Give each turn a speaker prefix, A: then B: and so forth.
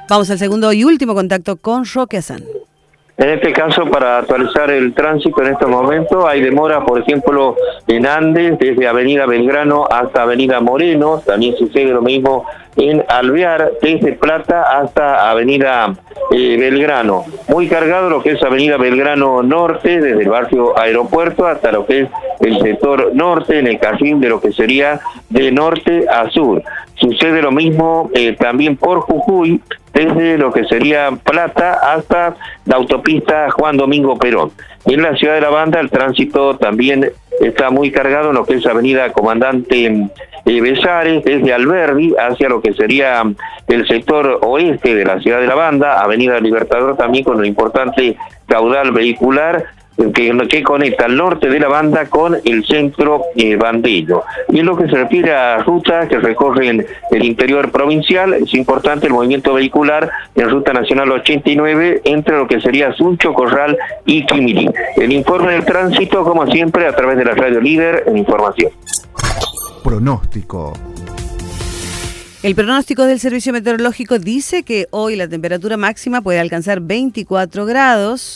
A: Vamos al segundo y último contacto con Roque Azán.
B: En este caso, para actualizar el tránsito en estos momentos, hay demora, por ejemplo, en Andes, desde Avenida Belgrano hasta Avenida Moreno. También sucede lo mismo en Alvear, desde Plata hasta Avenida Belgrano. Muy cargado lo que es Avenida Belgrano Norte, desde el barrio Aeropuerto hasta lo que es el sector norte, en el carril de lo que sería de norte a sur. Sucede lo mismo también por Jujuy, desde lo que sería Plata hasta la autopista Juan Domingo Perón. En la ciudad de La Banda el tránsito también está muy cargado en lo que es Avenida Comandante Besares, desde Alberdi hacia lo que sería el sector oeste de la ciudad de La Banda, Avenida Libertador también con un importante caudal vehicular que conecta al norte de La Banda con el centro bandeño. Y en lo que se refiere a rutas que recorren el interior provincial, es importante el movimiento vehicular en Ruta Nacional 89 entre lo que sería Suncho, Corral y Quimirí. El informe del tránsito, como siempre, a través de la Radio Líder en Información.
C: Pronóstico.
A: El pronóstico del Servicio Meteorológico dice que hoy la temperatura máxima puede alcanzar 24 grados.